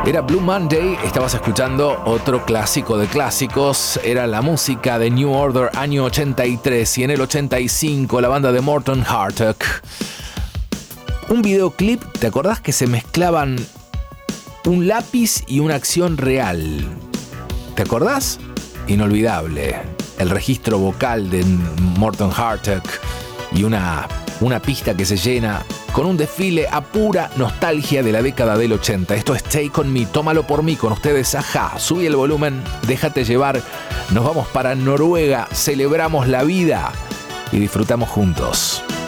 Era Blue Monday, estabas escuchando otro clásico de clásicos, era la música de New Order año 83 y en el 85 la banda de Morten Hartek. Un videoclip, ¿te acordás que se mezclaban un lápiz y una acción real? ¿Te acordás? Inolvidable. El registro vocal de Morten Hartek y una pista que se llena con un desfile a pura nostalgia de la década del 80. Esto es Take On Me, tómalo por mí, con ustedes, Ajá. Subí el volumen, déjate llevar. Nos vamos para Noruega, celebramos la vida y disfrutamos juntos.